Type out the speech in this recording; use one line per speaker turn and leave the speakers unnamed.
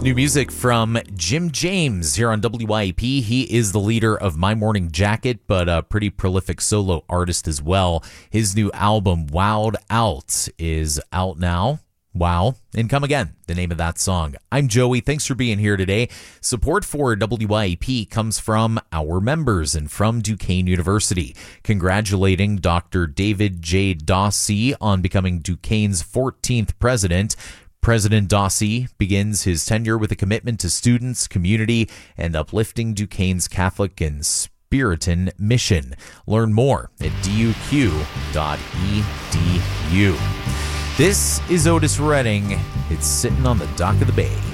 New music from Jim James here on WYAP. He is the leader of My Morning Jacket, but a pretty prolific solo artist as well. His new album, Wowed Out, is out now. Wow, and Come Again, the name of that song. I'm Joey. Thanks for being here today. Support for WYAP comes from our members and from Duquesne University. Congratulating Dr. David J. Dawsey on becoming Duquesne's 14th president. President Dawsey begins his tenure with a commitment to students, community, and uplifting Duquesne's Catholic and Puritan mission. Learn more at duq.edu. This is Otis Redding. It's Sitting on the Dock of the Bay.